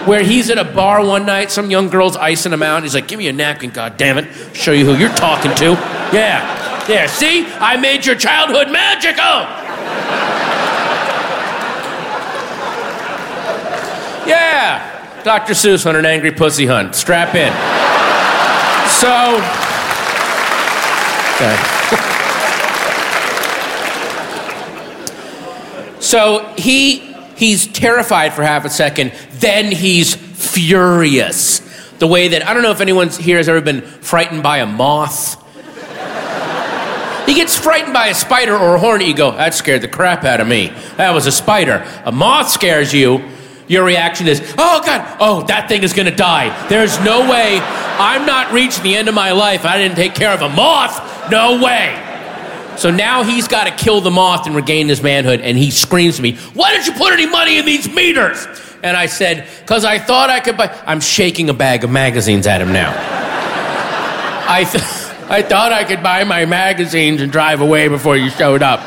where he's at a bar one night, some young girl's icing him out. He's like, give me a napkin, goddammit. Show you who you're talking to. Yeah, see? I made your childhood magical. Yeah, Dr. Seuss on an angry pussy hunt. Strap in. So he's terrified for half a second, then he's furious. The way that, I don't know if anyone here has ever been frightened by a moth. He gets frightened by a spider or a hornet, you go, that scared the crap out of me. That was a spider. A moth scares you, your reaction is, oh God, oh, that thing is gonna die. There's no way, I'm not reaching the end of my life, I didn't take care of a moth, no way. So now he's got to kill the moth and regain his manhood, and he screams to me, why didn't you put any money in these meters? And I said, because I thought I could buy... I'm shaking a bag of magazines at him now. I thought I could buy my magazines and drive away before you showed up.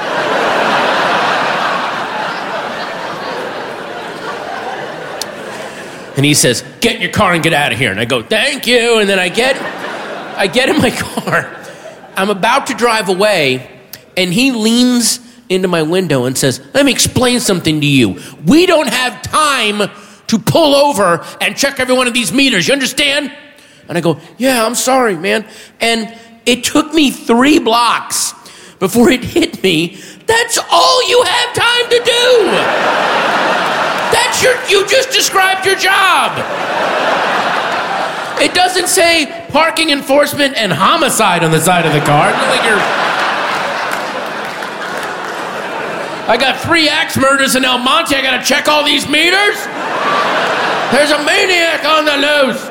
And he says, get in your car and get out of here. And I go, thank you. And then I get in my car. I'm about to drive away, and he leans into my window and says, let me explain something to you. We don't have time to pull over and check every one of these meters. You understand? And I go, yeah, I'm sorry, man. And it took me 3 blocks before it hit me. That's all you have time to do. You just described your job. It doesn't say parking enforcement and homicide on the side of the car. I got 3 axe murders in El Monte. I gotta check all these meters? There's a maniac on the loose.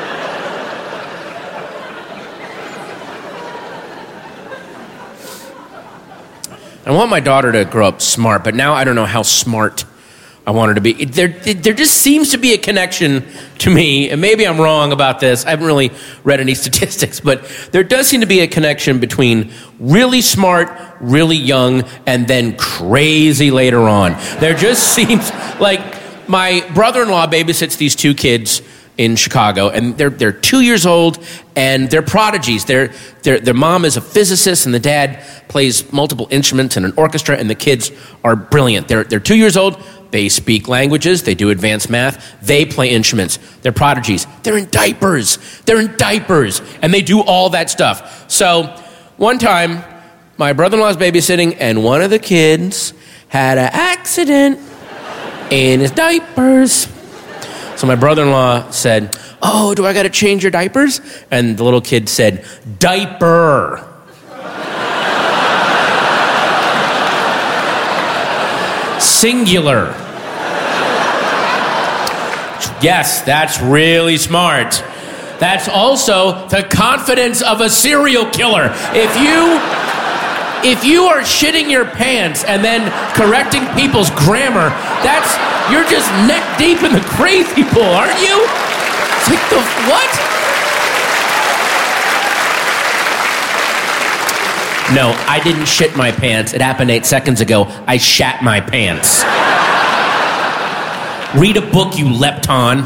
I want my daughter to grow up smart, but now I don't know how smart I want her to be. There just seems to be a connection to me, and maybe I'm wrong about this. I haven't really read any statistics, but there does seem to be a connection between really smart, really young, and then crazy later on. There just seems like my brother-in-law babysits these 2 kids in Chicago, and they're 2 years old, and they're prodigies. Their mom is a physicist, and the dad plays multiple instruments in an orchestra, and the kids are brilliant. They're 2 years old. They speak languages. They do advanced math. They play instruments. They're prodigies. They're in diapers. And they do all that stuff. So one time, my brother-in-law's babysitting, and one of the kids had an accident in his diapers. So my brother-in-law said, oh, do I got to change your diapers? And the little kid said, diaper. Singular. Yes, that's really smart. That's also the confidence of a serial killer. If you are shitting your pants and then correcting people's grammar, you're just neck deep in the crazy pool, aren't you? It's like what? No, I didn't shit my pants. It happened 8 seconds ago. I shat my pants. Read a book, you lepton.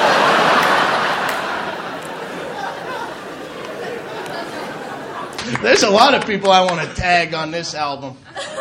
There's a lot of people I want to tag on this album.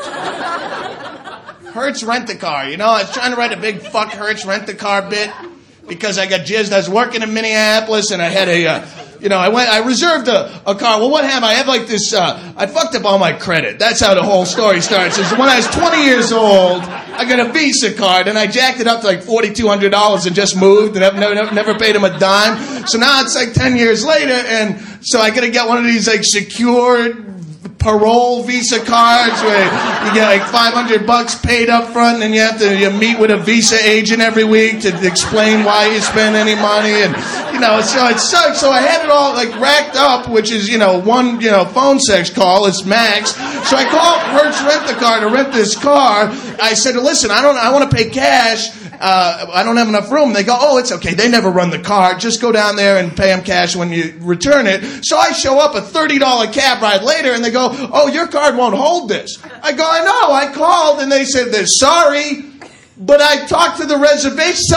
Hertz Rent-A-Car. You know, I was trying to write a big fuck Hertz Rent-A-Car bit because I got jizzed. I was working in Minneapolis, and I had I reserved a car. Well, what happened? I have like this, I fucked up all my credit. That's how the whole story starts. Is when I was 20 years old, I got a Visa card, and I jacked it up to like $4,200 and just moved, and I've never paid him a dime. So now it's like 10 years later, and so I got to get one of these like secured parole Visa cards where you get like $500 paid up front, and you meet with a Visa agent every week to explain why you spend any money, and so it sucks. So I had it all like racked up, which is one phone sex call is max. So I called Hertz Rent-A-Car to rent this car. I said, listen, I want to pay cash. I don't have enough room. They go, oh, it's okay. They never run the car. Just go down there and pay them cash when you return it. So I show up a $30 cab ride later, and they go, oh, your card won't hold this. I go, I know. I called, and they said, they're sorry, but I talked to the reservation.